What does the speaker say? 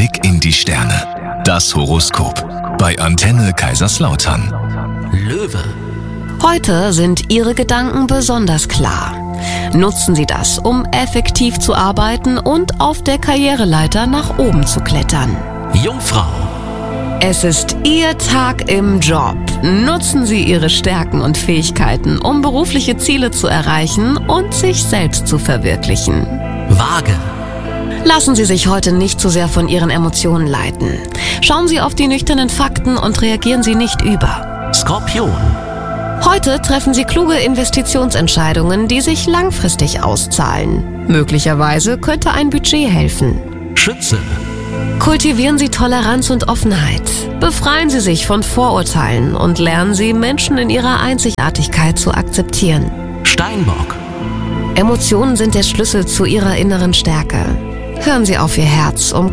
Blick in die Sterne. Das Horoskop bei Antenne Kaiserslautern. Löwe. Heute sind Ihre Gedanken besonders klar. Nutzen Sie das, um effektiv zu arbeiten und auf der Karriereleiter nach oben zu klettern. Jungfrau. Es ist Ihr Tag im Job. Nutzen Sie Ihre Stärken und Fähigkeiten, um berufliche Ziele zu erreichen und sich selbst zu verwirklichen. Waage. Lassen Sie sich heute nicht zu sehr von Ihren Emotionen leiten. Schauen Sie auf die nüchternen Fakten und reagieren Sie nicht über. Skorpion. Heute treffen Sie kluge Investitionsentscheidungen, die sich langfristig auszahlen. Möglicherweise könnte ein Budget helfen. Schütze. Kultivieren Sie Toleranz und Offenheit. Befreien Sie sich von Vorurteilen und lernen Sie, Menschen in ihrer Einzigartigkeit zu akzeptieren. Steinbock. Emotionen sind der Schlüssel zu Ihrer inneren Stärke. Hören Sie auf Ihr Herz, um